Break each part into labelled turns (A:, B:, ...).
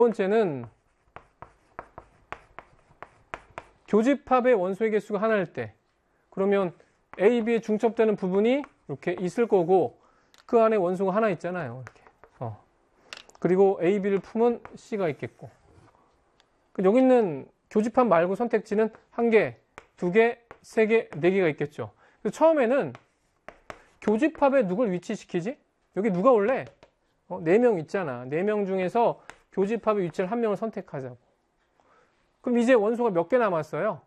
A: 번째는 교집합의 원소의 개수가 하나일 때, 그러면 A, B에 중첩되는 부분이 이렇게 있을 거고 그 안에 원소가 하나 있잖아요. 이렇게. 그리고 A, B를 품은 C가 있겠고. 여기 있는 교집합 말고 선택지는 1개, 2개, 3개, 4개가 있겠죠. 그래서 처음에는 교집합에 누굴 위치시키지? 여기 누가 올래? 4명 있잖아. 4명 중에서 교집합의 위치를 1명을 선택하자고. 그럼 이제 원소가 몇 개 남았어요?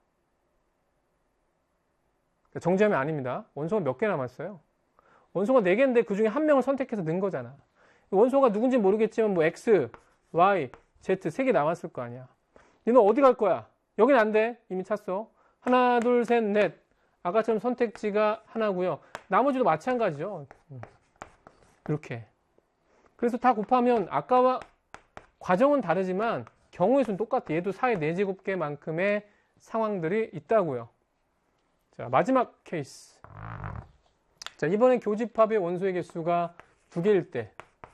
A: 정지하면 아닙니다. 원소가 몇 개 남았어요? 원소가 4개인데 그 중에 1명을 선택해서 넣은 거잖아. 원소가 누군지 모르겠지만 뭐 X, Y, Z 3개 남았을 거 아니야. 너는 어디 갈 거야? 여긴 안 돼. 이미 찼어. 하나, 둘, 셋, 넷. 아까처럼 선택지가 하나고요. 나머지도 마찬가지죠. 이렇게. 그래서 다 곱하면 아까와 과정은 다르지만 경우의 수는 똑같아. 얘도 4의 4제곱개만큼의 상황들이 있다고요. 자, 마지막 케이스. 자, 이번엔 교집합의 원소의 개수가 2개일 때.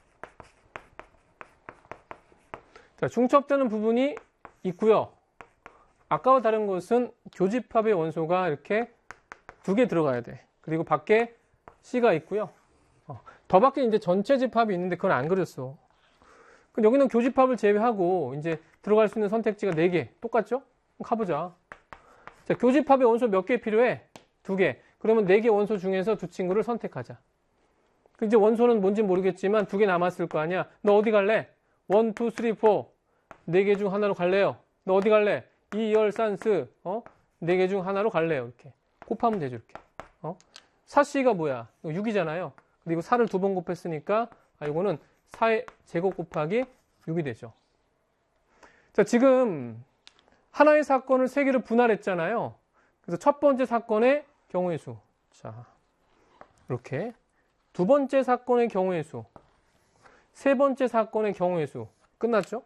A: 자, 중첩되는 부분이 있고요. 아까와 다른 것은 교집합의 원소가 이렇게 2개 들어가야 돼. 그리고 밖에 C가 있고요. 더 밖에 이제 전체 집합이 있는데 그건 안 그렸어. 그럼 여기는 교집합을 제외하고 이제 들어갈 수 있는 선택지가 4개. 똑같죠? 그럼 가보자. 자, 교집합의 원소 몇 개 필요해? 2개. 그러면 4개 원소 중에서 두 친구를 선택하자. 이제 원소는 뭔지 모르겠지만 2개 남았을 거 아니야. 너 어디 갈래? 1, 2, 3, 4. 4개 중 하나로 갈래요. 너 어디 갈래? 2, 열, 산스. 4개 중 하나로 갈래요. 이렇게. 곱하면 되죠. 이렇게. 4C가 뭐야? 이거 6이잖아요. 그리고 4를 2번 곱했으니까 이거는 4의 제곱 곱하기 6이 되죠. 자, 지금 하나의 사건을 3개로 분할했잖아요. 그래서 첫 번째 사건의 경우의 수. 자, 이렇게. 두 번째 사건의 경우의 수. 세 번째 사건의 경우의 수. 끝났죠?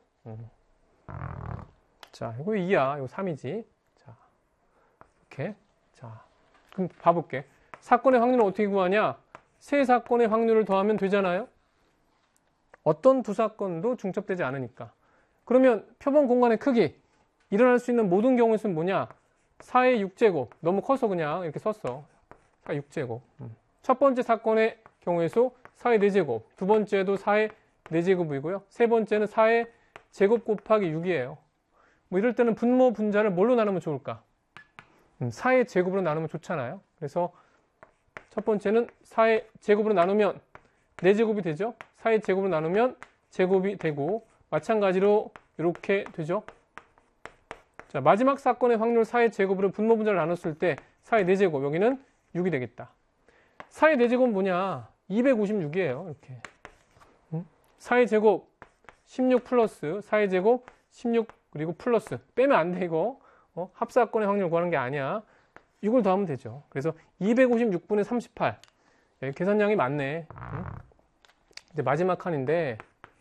A: 자, 이거 2야. 이거 3이지. 자, 이렇게. 자, 그럼 봐볼게. 사건의 확률은 어떻게 구하냐? 세 사건의 확률을 더하면 되잖아요? 어떤 두 사건도 중첩되지 않으니까. 그러면 표본 공간의 크기. 일어날 수 있는 모든 경우의 수는 뭐냐? 4의 6제곱. 너무 커서 그냥 이렇게 썼어. 4의 6제곱. 첫 번째 사건의 경우의 수 4의 4제곱. 두 번째도 4의 4제곱이고요. 세 번째는 4의 제곱 곱하기 6이에요. 뭐 이럴 때는 분모 분자를 뭘로 나누면 좋을까? 4의 제곱으로 나누면 좋잖아요. 그래서 첫 번째는 4의 제곱으로 나누면 4제곱이 되죠. 4의 제곱으로 나누면 제곱이 되고 마찬가지로 이렇게 되죠. 자, 마지막 사건의 확률 4의 제곱으로 분모 분자를 나눴을 때 4의 4제곱, 여기는 6이 되겠다. 4의 4제곱은 뭐냐? 256이에요. 이렇게. 4의 제곱 16 플러스 4의 제곱 16 그리고 플러스 빼면 안 돼 이거. 합사건의 확률 구하는 게 아니야. 이걸 더하면 되죠. 그래서 256분의 38. 계산량이 많네. 이제 마지막 칸인데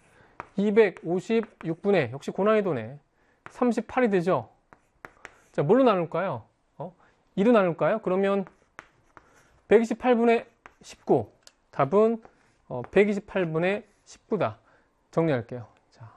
A: 256분의 역시 고난이도네. 38이 되죠. 자, 뭘로 나눌까요? 2로 나눌까요? 그러면 128분의 19. 답은 128분의 19다. 정리할게요.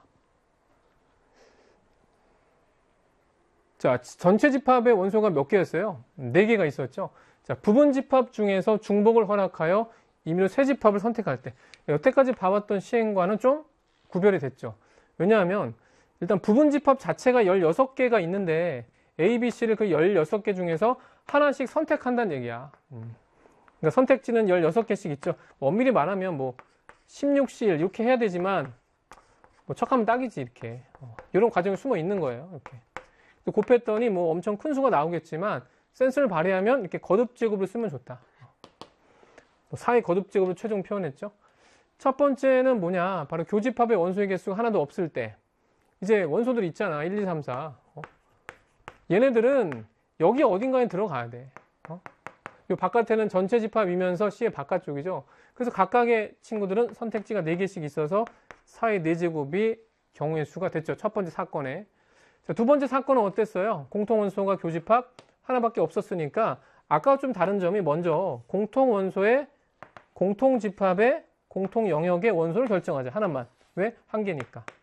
A: 자, 전체 집합의 원소가 몇 개였어요? 4개가 있었죠. 자, 부분 집합 중에서 중복을 허락하여 임의로 새 집합을 선택할 때 여태까지 봐왔던 시행과는 좀 구별이 됐죠. 왜냐하면 일단 부분 집합 자체가 16개가 있는데 A, B, C를 그 16개 중에서 하나씩 선택한다는 얘기야. 그러니까 선택지는 16개씩 있죠. 엄밀히 말하면 뭐 16실 이렇게 해야 되지만 뭐 척하면 딱이지 이렇게. 이런 과정이 숨어 있는 거예요. 이렇게. 곱했더니 뭐 엄청 큰 수가 나오겠지만 센스를 발휘하면 이렇게 거듭제곱을 쓰면 좋다. 4의 거듭제곱을 최종 표현했죠. 첫 번째는 뭐냐? 바로 교집합의 원소의 개수가 하나도 없을 때 이제 원소들 있잖아. 1, 2, 3, 4. 얘네들은 여기 어딘가에 들어가야 돼. 이 바깥에는 전체 집합이면서 C의 바깥쪽이죠. 그래서 각각의 친구들은 선택지가 4개씩 있어서 4의 4제곱이 경우의 수가 됐죠. 첫 번째 사건에. 자, 두 번째 사건은 어땠어요? 공통원소가 교집합 하나밖에 없었으니까 아까와 좀 다른 점이 먼저 공통원소의 공통집합의 공통영역의 원소를 결정하자. 하나만. 왜? 한 개니까.